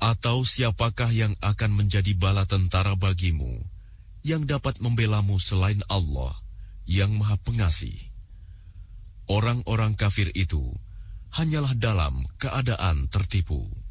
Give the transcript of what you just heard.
Atau siapakah yang akan menjadi bala tentara bagimu, yang dapat membelamu selain Allah, yang Maha Pengasih? Orang-orang kafir itu hanyalah dalam keadaan tertipu.